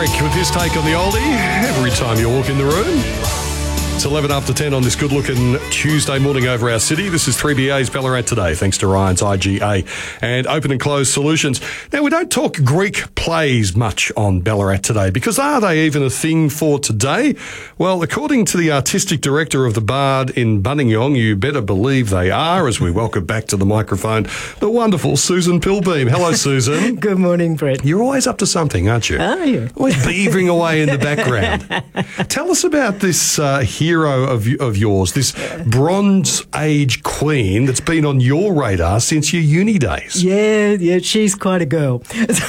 Eric with his take on the oldie every time you walk in the room. It's 11 after 10 on this good-looking Tuesday morning over our city. This is 3BA's Ballarat Today, thanks to Ryan's IGA and Open and Closed Solutions. Now, we don't talk Greek plays much on Ballarat Today because are they even a thing for today? Well, according to the artistic director of the Bard in Buninyong, you better believe they are, as we welcome back to the microphone the wonderful Susan Pilbeam. Hello, Susan. Good morning, Brett. You're always up to something, aren't you? Are you? Always beavering away in the background. Tell us about this hero of yours, this Bronze Age queen that's been on your radar since your uni days. Yeah, she's quite a girl.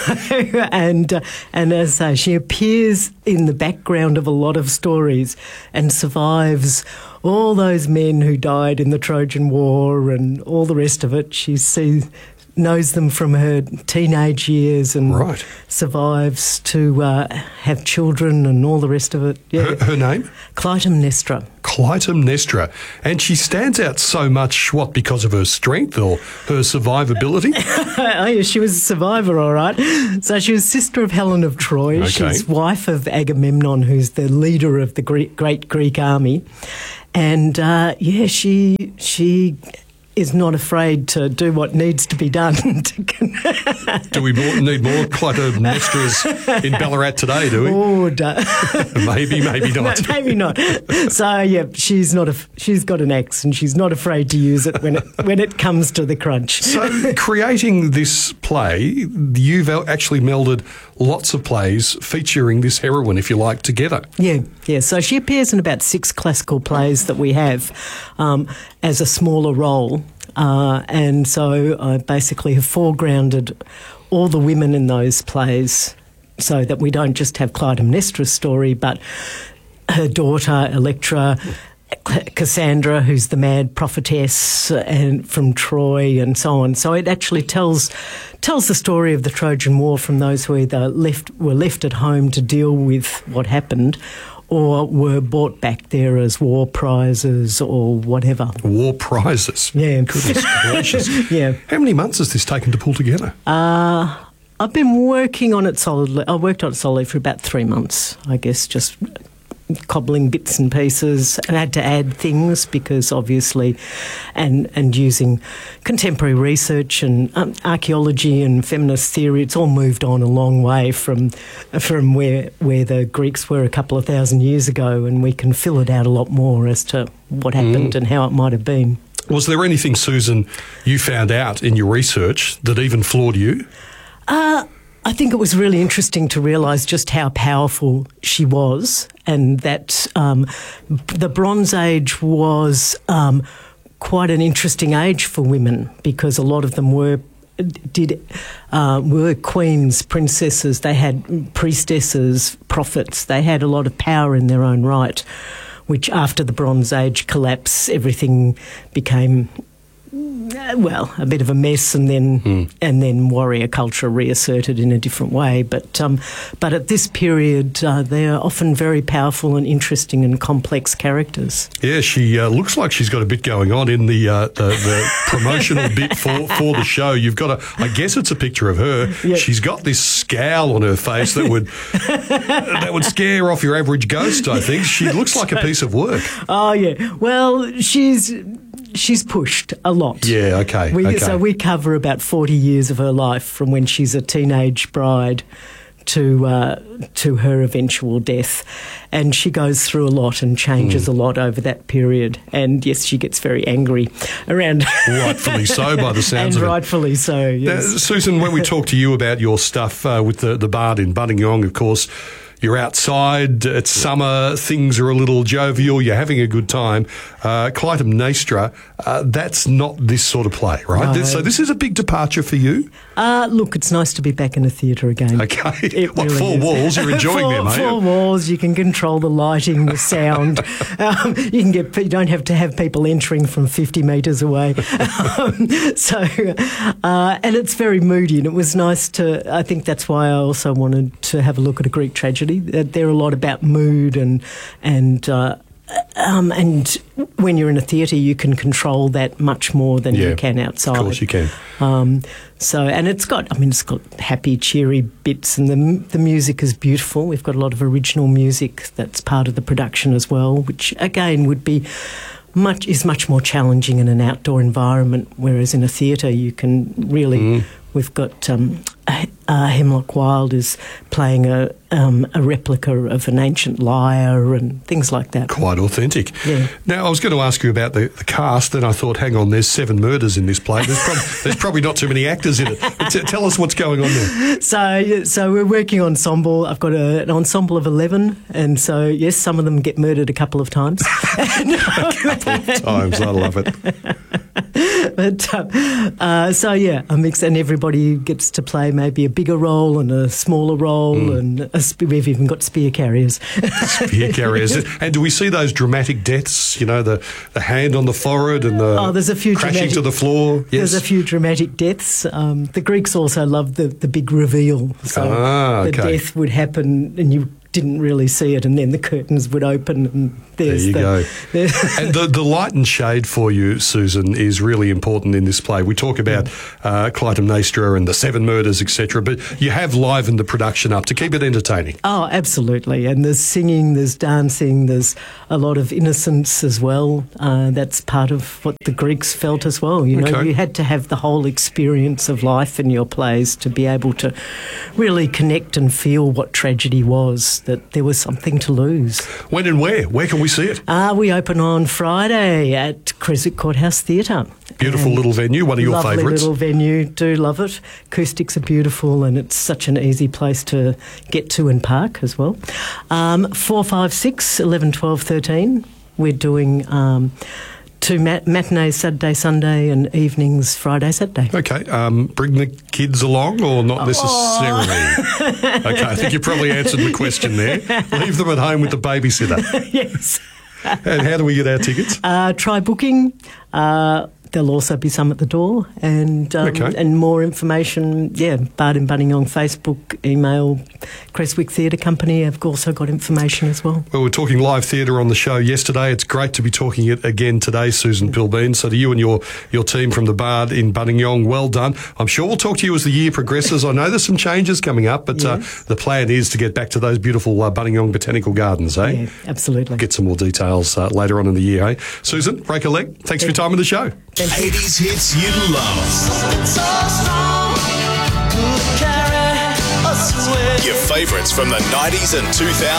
And as I say, she appears in the background of a lot of stories and survives all those men who died in the Trojan War and all the rest of it. She knows them from her teenage years and survives to have children and all the rest of it. Yeah. Her name? Clytemnestra. Clytemnestra. And she stands out so much, what, because of her strength or her survivability? Oh, yeah, she was a survivor, all right. So she was sister of Helen of Troy. Okay. She's wife of Agamemnon, who's the leader of the great Greek army. And, she is not afraid to do what needs to be done. Do we need more Clytemnestras in Ballarat today, do we? Oh, maybe not. Maybe not. So, yeah, she's got an axe and she's not afraid to use it when it comes to the crunch. So, creating this play, you've actually melded lots of plays featuring this heroine, if you like, together. Yeah. So she appears in about 6 classical plays that we have as a smaller role. And so I basically have foregrounded all the women in those plays so that we don't just have Clytemnestra's story, but her daughter, Electra, Cassandra, who's the mad prophetess and from Troy and so on. So it actually tells the story of the Trojan War from those who either were left at home to deal with what happened or were brought back there as war prizes or whatever. War prizes? Yeah. Goodness gracious. Yeah. How many months has this taken to pull together? I've been working on it solidly. I worked on it solidly for about 3 months, I guess, just cobbling bits and pieces. I had to add things because obviously and using contemporary research and archaeology and feminist theory, it's all moved on a long way from where the Greeks were a couple of thousand years ago, and we can fill it out a lot more as to what happened and how it might have been. Was there anything, Susan, you found out in your research that even floored you? I think it was really interesting to realise just how powerful she was, and that the Bronze Age was quite an interesting age for women because a lot of them were queens, princesses. They had priestesses, prophets. They had a lot of power in their own right, which after the Bronze Age collapse, everything became a bit of a mess, and then warrior culture reasserted in a different way. But at this period, they are often very powerful and interesting and complex characters. Yeah, she looks like she's got a bit going on in the promotional bit for the show. You've got I guess it's a picture of her. Yep. She's got this scowl on her face that would scare off your average ghost, I think. She looks like a piece of work. Oh, yeah. Well, she's pushed a lot. Yeah, okay. So we cover about 40 years of her life from when she's a teenage bride to her eventual death. And she goes through a lot and changes a lot over that period. And, yes, she gets very angry around... Rightfully so, by the sounds of it. And rightfully so, yes. Now, Susan, when we talk to you about your stuff with the Bard in Buninyong, of course, you're outside, it's summer, things are a little jovial, you're having a good time. Clytemnestra, that's not this sort of play, right? No. So this is a big departure for you? Look, it's nice to be back in a theatre again. Okay. What, really 4 walls? You're enjoying them, are you? 4 walls, you can control the lighting, the sound. You don't have to have people entering from 50 metres away. And it's very moody, and it was nice I think that's why I also wanted to have a look at a Greek tragedy. They're a lot about mood and And when you're in a theatre, you can control that much more than you can outside. Of course you can. And it's got happy, cheery bits, and the music is beautiful. We've got a lot of original music that's part of the production as well, which again would be much more challenging in an outdoor environment, whereas in a theatre you can really. We've got Hemlock Wild is playing a replica of an ancient lyre and things like that. Quite authentic. Yeah. Now, I was going to ask you about the cast, then I thought, hang on, there's 7 murders in this play. There's probably not too many actors in it. Tell us what's going on there. So we're working ensemble. I've got an ensemble of 11, and so, yes, some of them get murdered a couple of times. A couple of times. I love it. But a mix, and everybody gets to play maybe a bigger role and a smaller role, and we've even got spear carriers. Spear carriers. And do we see those dramatic deaths? You know, the hand on the forehead and the there's a few crashing to the floor. Yes. There's a few dramatic deaths. The Greeks also loved the big reveal. So the death would happen and you didn't really see it, and then the curtains would open and there's there you go. And the light and shade for you, Susan, is really important in this play. We talk about Clytemnestra and the 7 murders, etc., but you have livened the production up to keep it entertaining. Oh, absolutely. And there's singing, there's dancing, there's a lot of innocence as well. That's part of what the Greeks felt as well. You know, you had to have the whole experience of life in your plays to be able to really connect and feel what tragedy was, that there was something to lose. When and where? Where can we see it? We open on Friday at Creswick Courthouse Theatre. Beautiful little venue, one of your favourites. Lovely little venue, do love it. Acoustics are beautiful and it's such an easy place to get to and park as well. 4, 5, 6, 11, 12, 13. We're doing 2 matinees Saturday, Sunday, and evenings Friday, Saturday. Okay. Bring the kids along or not necessarily? Okay, I think you probably answered the question there. Leave them at home with the babysitter. Yes. And how do we get our tickets? Try booking. There'll also be some at the door, and more information, Bard and Buninyong Facebook, email, Creswick Theatre Company. I've also got information as well. Well, we're talking live theatre on the show yesterday. It's great to be talking it again today, Susan Pilbeam. So to you and your team from the Bard in Buninyong, well done. I'm sure we'll talk to you as the year progresses. I know there's some changes coming up, but the plan is to get back to those beautiful Buninyong Botanical Gardens, eh? Yeah, absolutely. Get some more details later on in the year, eh? Susan, break a leg. Thanks for your time on the show. 80s hits you love. Your favourites from the 90s and 2000s.